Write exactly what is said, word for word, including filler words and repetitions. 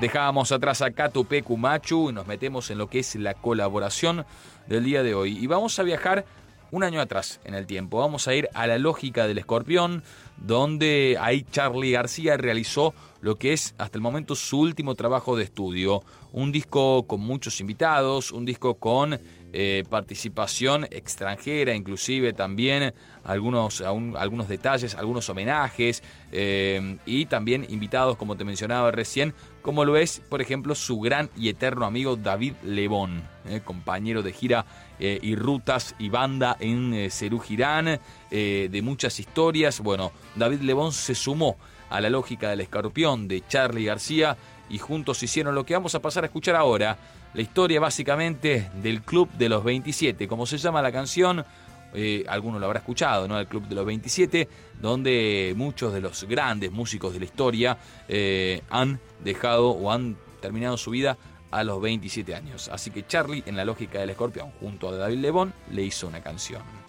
Dejábamos atrás a Catu Pecu Machu y nos metemos en lo que es la colaboración del día de hoy. Y vamos a viajar un año atrás en el tiempo. Vamos a ir a La Lógica del Escorpión, donde ahí Charly García realizó lo que es hasta el momento su último trabajo de estudio. Un disco con muchos invitados, un disco con eh, participación extranjera, inclusive también algunos, aún, algunos detalles, algunos homenajes eh, y también invitados, como te mencionaba recién, como lo es, por ejemplo, su gran y eterno amigo David Lebón, eh, compañero de gira eh, y rutas y banda en eh, Serú Girán, eh, de muchas historias. Bueno, David Lebón se sumó a La Lógica del Escorpión de Charly García y juntos hicieron lo que vamos a pasar a escuchar ahora, la historia básicamente del Club de los veintisiete, como se llama la canción. Eh, alguno lo habrá escuchado, ¿no? El Club de los veintisiete, donde muchos de los grandes músicos de la historia eh, han dejado o han terminado su vida a los veintisiete años. Así que Charly, en La Lógica del Escorpión, junto a David Lebón, le hizo una canción.